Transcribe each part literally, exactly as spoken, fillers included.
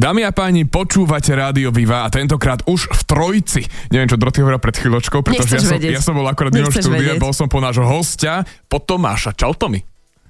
Dámy a páni, počúvate Rádio Viva a tentokrát už v trojici. Neviem, čo Dorothy hovorila pred chvíľočkou, pretože ja som, ja som bol akorát mimo štúdia, bol som po nášho hostia, po Tomáša. Čau, Tomi.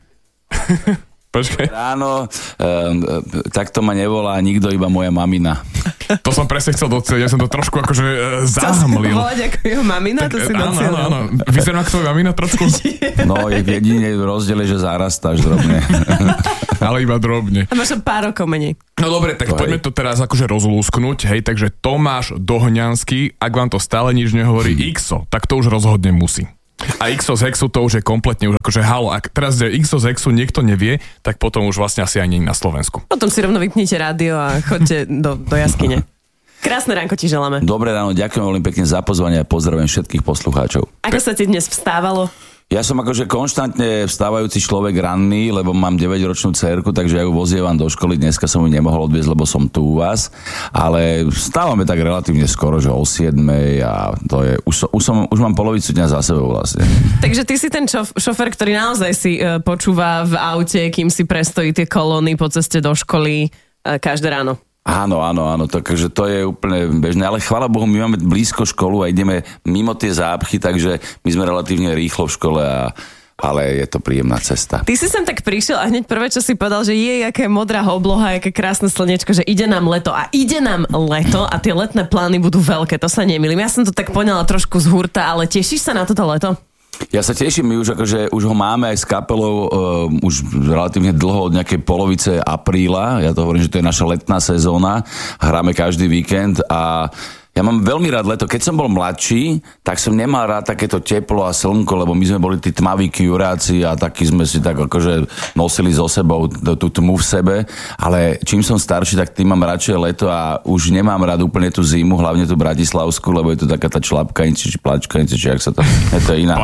Počkej. Ráno, um, takto ma nevolá nikto, iba moja mamina. To som presne chcel doceliť, ja som to trošku akože uh, zahmlil. Chcel si volať ako jeho mamina, tak, to si docelil. Áno, áno, áno. Vyzerám ako tvoja mamina trošku. No, je jedine rozdiel, že zarastáš drobne. Ale iba drobne. A máš pár rokov menej. No dobre, tak to poďme hej. to teraz akože rozlúsknuť, hej, takže Tomáš Dohňanský, ak vám to stále nič nehovorí, hmm. Xo, tak to už rozhodne musí. A Xo z Hexu to už je kompletne už akože halo. Ak teraz je Xo z Hexu niekto nevie, tak potom už vlastne asi ani na Slovensku. Potom si rovno vypnite rádio a choďte do, do jaskyne. Krásne ránko ti želáme. Dobré ráno, ďakujem veľmi pekne za pozvanie a pozdravujem všetkých poslucháčov. Ako sa ti dnes vstávalo? Ja som akože konštantne vstávajúci človek ranný, lebo mám deväťročnú dcérku, takže ja ju vozievam do školy. Dneska som ju nemohol odviezť, lebo som tu u vás. Ale vstávame tak relatívne skoro, že o siedmej a to je... Už, už, som, už mám polovicu dňa za sebou vlastne. Takže ty si ten šof, šofer, ktorý naozaj si uh, počúva v aute, kým si prestojí tie kolóny po ceste do školy uh, každé ráno. Áno, áno, áno, takže to je úplne bežné, ale chvála Bohu, my máme blízko školu a ideme mimo tie zápchy, takže my sme relatívne rýchlo v škole, a, ale je to príjemná cesta. Ty si sem tak prišiel a hneď prvé, čo si povedal, že je, aká modrá obloha, aké krásne slnečko, že ide nám leto a ide nám leto a tie letné plány budú veľké, to sa nemýlim. Ja som to tak poňala trošku z hurta, ale tešíš sa na toto leto? Ja sa teším, my už, akože, už ho máme aj s kapelou uh, už relatívne dlho, od nejakej polovice apríla. Ja to hovorím, že to je naša letná sezóna. Hráme každý víkend a ja mám veľmi rád leto. Keď som bol mladší, tak som nemal rád takéto teplo a slnko, lebo my sme boli tí tmaví kiuráci a takí sme si tak akože nosili so sebou tú tmu v sebe. Ale čím som starší, tak tým mám radšej leto a už nemám rád úplne tú zimu, hlavne tú bratislavskú, lebo je to taká tá člapkanica, či plačkanica, či jak sa to... Je to iná.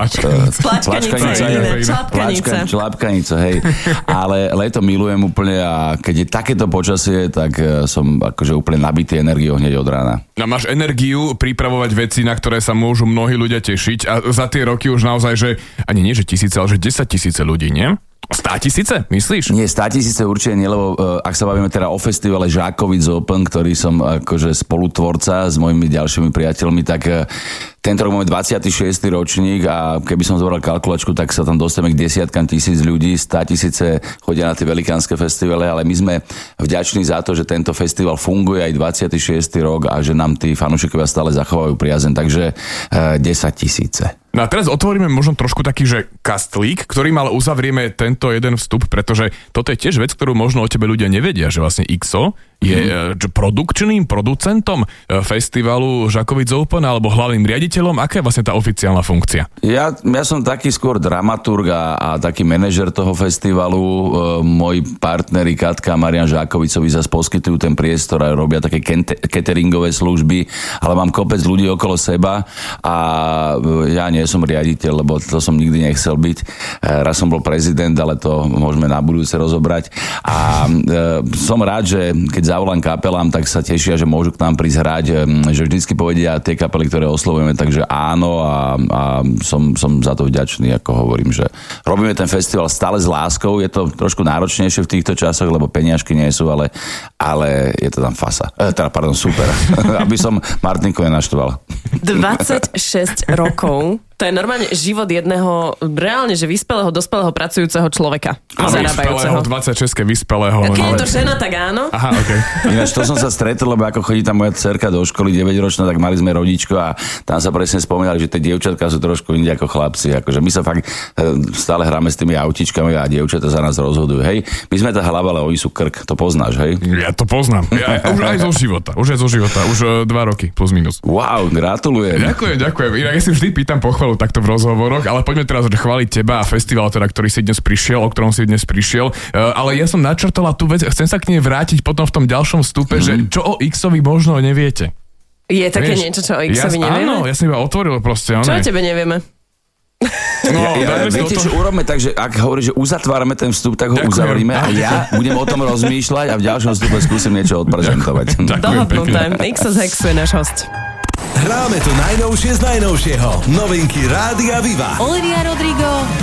Plačkanica. Člapkanica, hej. Ale leto milujem úplne a keď je takéto počasie, tak som akože úplne nabitý energiou hneď od rána. A máš energiu pripravovať veci, na ktoré sa môžu mnohí ľudia tešiť a za tie roky už naozaj, že ani nie, že tisíce, ale že desať tisíce ľudí, nie? Stá tisíce, myslíš? Nie, stá tisíce určite nie, lebo uh, ak sa bavíme teda o festivale Žákovic Open, ktorý som akože spolutvorca s mojimi ďalšími priateľmi, tak uh, tento rok máme dvadsiaty šiesty ročník a keby som zobral kalkulačku, tak sa tam dostaneme k desiatkam tisíc ľudí, stá tisíce chodia na tie velikánske festivale, ale my sme vďační za to, že tento festival funguje aj dvadsiaty šiesty rok a že nám tí fanúšikovia stále zachovajú priazeň, takže uh, desať tisíce. No a teraz otvoríme možno trošku taký, že kastlík, ktorým ale uzavrieme tento jeden vstup, pretože toto je tiež vec, ktorú možno o tebe ľudia nevedia, že vlastne Xo je mm. produkčným producentom festivalu Žákovic Open alebo hlavným riaditeľom. Aká je vlastne tá oficiálna funkcia? Ja, ja som taký skôr dramaturg a, a taký manažer toho festivalu. E, moji partneri Katka a Marian Žákovicovi zase poskytujú ten priestor a robia také kente, cateringové služby, ale mám kopec ľudí okolo seba a ja nie som riaditeľ, lebo to som nikdy nechcel byť. E, raz som bol prezident, ale to môžeme na budúce rozobrať. A e, som rád, že keď zavolám kapelám, tak sa tešia, že môžu k nám prísť hrať, že vždycky povedia tie kapely, ktoré oslovujeme, takže áno a, a som, som za to vďačný, ako hovorím, že robíme ten festival stále s láskou, je to trošku náročnejšie v týchto časoch, lebo peniažky nie sú, ale, ale je to tam fasa. E, teda, pardon, super. Aby som Martinku nenaštval. dvadsaťšesť rokov. To je normálne život jedného reálne, že vyspelého, dospelého, pracujúceho človeka. A vyspelého, dvadsaťšesť vyspelého. A keď ale... je to žena, tak áno. Aha, okej. Okay. Ináč to som sa stretol, lebo ako chodí tam moja dcerka do školy deväťročná, tak mali sme rodičko a tam sa presne spomínali, že tie dievčatka sú trošku inde ako chlapci. Akože my sa fakt stále hráme s tými autičkami a dievčatá za nás rozhodujú. Hej, my sme tá hlava, ale oni sú krk. To poznáš, hej? Ja to poznám. Ja, už aj zo života. Už aj zo života. Už uh, dva roky plus minus. Wow, gratulujem. Ďakujem, ďakujem. Inak ja si vždy pýtam pochvalu takto v rozhovoroch, ale poďme teraz chváliť teba a festival, teda, ktorý si dnes prišiel, o ktorom si dnes prišiel. Uh, ale ja som načrtala tú vec, chcem sa k nej vrátiť potom v tom ďalšom vstupe, mm. že čo o Xovi možno neviete. Je také Vieš, niečo, čo o Xovi ja, nevieme? Áno, ja som iba otvoril proste. Čo o tebe nevieme? No, ja, ja, viete, čo urobme, takže ak hovorí, že uzatvárame ten vstup, tak ho Ďakujem. uzavrime a ja budem o tom rozmýšľať a v ďalšom vstupe skúsim niečo odprezentovať. Dohodnuté. Xo z Hexu je náš host. Hráme to najnovšie z najnovšieho. Novinky Rádia Viva. Olivia Rodrigo.